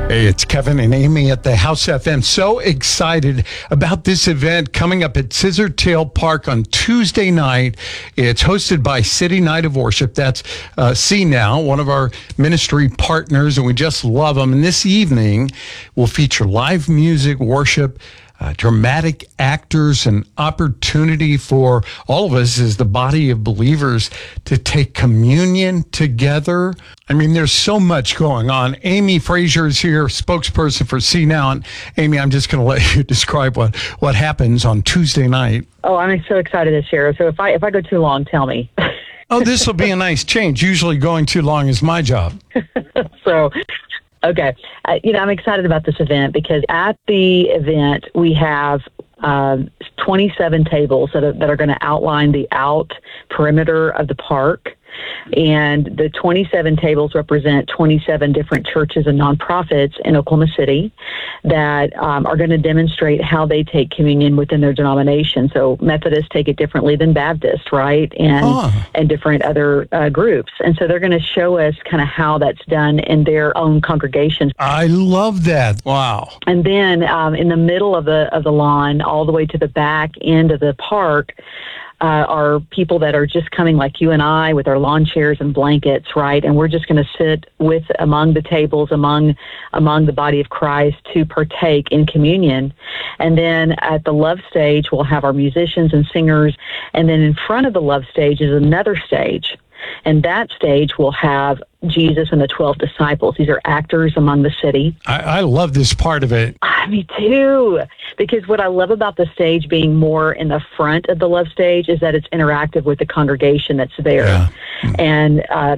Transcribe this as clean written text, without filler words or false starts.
Hey, it's Kevin and Amy at the House FM. So excited about this event coming up at Scissortail Park on Tuesday night. It's hosted by City Night of Worship. That's See Now, one of our ministry partners, and we just love them. And this evening will feature live music, worship, dramatic actors, an opportunity for all of us as the body of believers to take communion together. I mean, there's so much going on. Amy Frazier is here, spokesperson for See Now. And Amy, I'm just going to let you describe what happens on Tuesday night. Oh, I'm so excited to share. So if I go too long, tell me. Oh, this will be a nice change. Usually going too long is my job. Okay. I'm excited about this event because at the event we have 27 tables that are going to outline the out perimeter of the park. And the 27 tables represent 27 different churches and nonprofits in Oklahoma City that are going to demonstrate how they take communion within their denomination. So Methodists take it differently than Baptists, right? And different other groups. And so they're going to show us kind of how that's done in their own congregations. I love that. Wow. And then in the middle of the lawn, all the way to the back end of the park, are people that are just coming like you and I with our lawn chairs and blankets, right? And we're just going to sit among the tables, among the body of Christ to partake in communion. And then at the love stage, we'll have our musicians and singers. And then in front of the love stage is another stage. And that stage will have Jesus and the 12 disciples. These are actors among the city. I love this part of it. Me too. Because what I love about the stage being more in the front of the love stage is that it's interactive with the congregation that's there. Yeah. And